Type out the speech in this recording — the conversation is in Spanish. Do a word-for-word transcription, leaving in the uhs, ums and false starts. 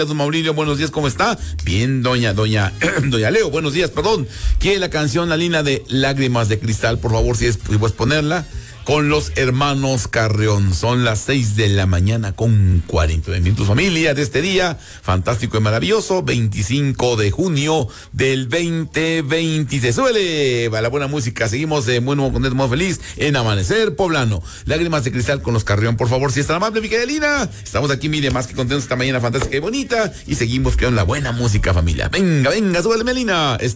Don Maurilio, buenos días, ¿cómo está? Bien, doña, doña, doña Leo, buenos días, perdón. ¿Quiere la canción, la línea de Lágrimas de Cristal? Por favor, si es, si puedes ponerla. Con los hermanos Carrión. Son las seis de la mañana con cuarenta minutos. Familia de este día, fantástico y maravilloso, veinticinco de junio del veinte veintiséis. Súbele a la buena música. Seguimos de buen humor, contento, muy feliz en Amanecer Poblano. Lágrimas de Cristal con los Carrión, por favor, si es tan amable, Micaelina. Estamos aquí, mire, más que contentos esta mañana fantástica y bonita. Y seguimos con la buena música, familia. Venga, venga, súbele, Melina.